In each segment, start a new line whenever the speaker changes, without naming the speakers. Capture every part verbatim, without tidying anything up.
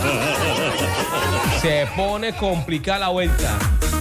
Se pone complicada la vuelta.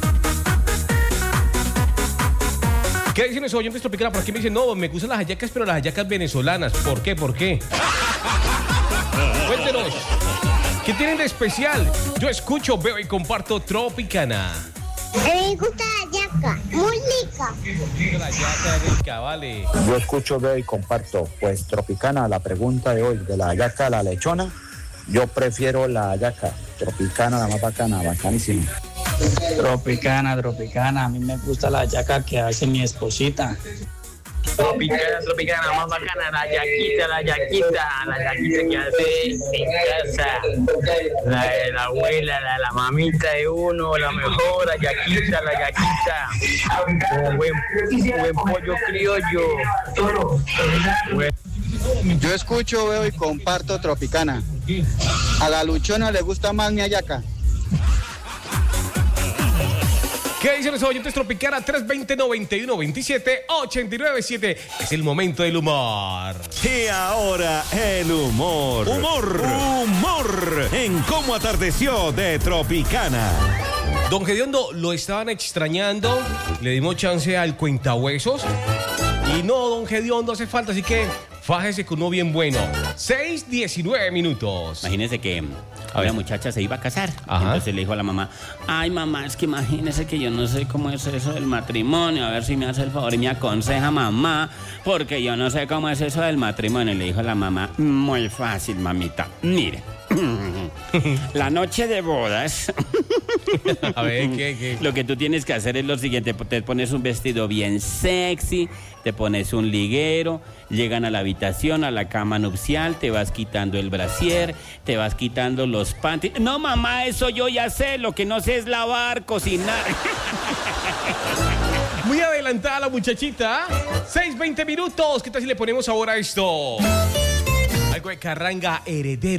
¿Qué dicen esos oyentes tropicales? Por aquí me dicen, no, me gustan las hallacas, pero las hallacas venezolanas. ¿Por qué? ¿Por qué? Cuéntenos. ¿Qué tienen de especial? Yo escucho, veo y comparto Tropicana.
A mí me gusta la hallaca, muy rica.
La hallaca es rica, vale.
Yo escucho, veo y comparto. Pues Tropicana, la pregunta de hoy, de la hallaca a la lechona, yo prefiero la hallaca. Tropicana, la más bacana, bacanísima.
Tropicana, tropicana, a mí me gusta la hallaca que hace mi esposita.
Tropicana, tropicana, más bacana, la yaquita, la yaquita, la yaquita que hace en casa, la de la abuela, la de la mamita de uno, la mejor, la yaquita, la yaquita, un buen, un buen pollo criollo.
Yo escucho, veo y comparto Tropicana. A la luchona le gusta más mi hallaca.
¿Qué dicen los oyentes Tropicana? tres dos cero, nueve uno dos siete, ocho nueve siete. Es el momento del humor.
Y ahora el humor. Humor. Humor. En Cómo Atardeció de Tropicana.
Don Gediondo, lo estaban extrañando. Le dimos chance al cuentahuesos. Y no, don Gediondo, hace falta, así que fájese con uno bien bueno. seis, diecinueve minutos.
Imagínese que una muchacha se iba a casar.
Ajá.
Entonces le dijo a la mamá, ay mamá, es que imagínese que yo no sé cómo es eso del matrimonio, a ver si me hace el favor y me aconseja mamá, porque yo no sé cómo es eso del matrimonio. Y le dijo la mamá, muy fácil mamita, mire, la noche de bodas,
A ver, ¿qué, qué?
lo que tú tienes que hacer es lo siguiente, te pones un vestido bien sexy, te pones un liguero, llegan a la habitación, a la cama nupcial, te vas quitando el brasier, te vas quitando los panties. No, mamá, eso yo ya sé, lo que no sé es lavar, cocinar.
Muy adelantada la muchachita. seis, veinte minutos. ¿Qué tal si le ponemos ahora esto? Algo de carranga heredero.